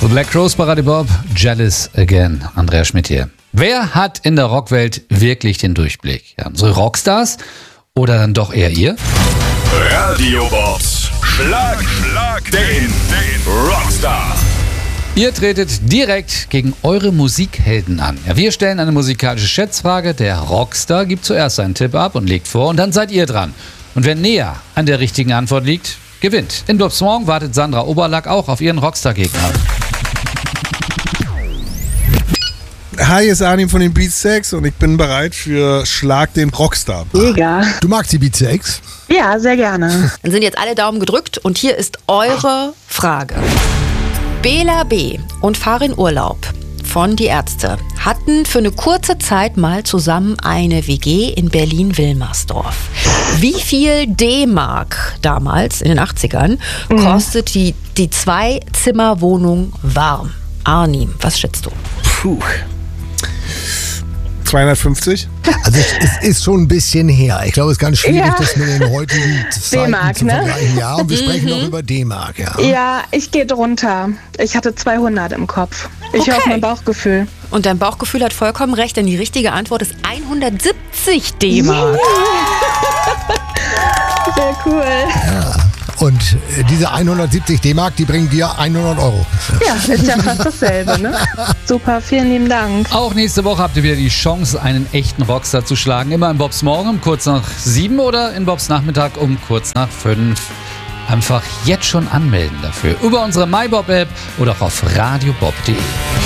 The Black Crowes bei Radio Bob, Jealous Again. Andreas Schmidt hier. Wer hat in der Rockwelt wirklich den Durchblick? Ja, unsere Rockstars oder dann doch eher ihr? Radio Bobs Schlag den Rockstar. Ihr tretet direkt gegen eure Musikhelden an. Ja, wir stellen eine musikalische Schätzfrage. Der Rockstar gibt zuerst seinen Tipp ab und legt vor und dann seid ihr dran. Und wer näher an der richtigen Antwort liegt, gewinnt. In Bobs Morgen wartet Sandra Oberlack auch auf ihren Rockstar-Gegner. Hi, hier ist Arnim von den Beatsteaks und ich bin bereit für Schlag den Rockstar. Mega. Du magst die Beatsteaks? Ja, sehr gerne. Dann sind jetzt alle Daumen gedrückt und hier ist eure Frage. Bela B. und Farin Urlaub von Die Ärzte hatten für eine kurze Zeit mal zusammen eine WG in Berlin-Wilmersdorf. Wie viel D-Mark damals in den 80ern kostet die Zwei-Zimmer-Wohnung warm? Arnim, was schätzt du? Puh. 250? Also es ist schon ein bisschen her. Ich glaube, es ist ganz schwierig, Ja. das mit den heutigen Zeiten D-Mark, zu ne? vergleichen. Ja, und wir sprechen noch über D-Mark. Ja. Ja, ich gehe drunter. Ich hatte 200 im Kopf. Ich höre auf mein Bauchgefühl. Und dein Bauchgefühl hat vollkommen recht, denn die richtige Antwort ist 170 D-Mark. Sehr cool. Und diese 170 D-Mark, die bringen dir 100 Euro. Ja, ist ja fast dasselbe, ne? Super, vielen lieben Dank. Auch nächste Woche habt ihr wieder die Chance, einen echten Rockstar zu schlagen. Immer in Bobs Morgen um kurz nach 7 oder in Bobs Nachmittag um kurz nach 5. Einfach jetzt schon anmelden dafür. Über unsere MyBob-App oder auch auf radiobob.de.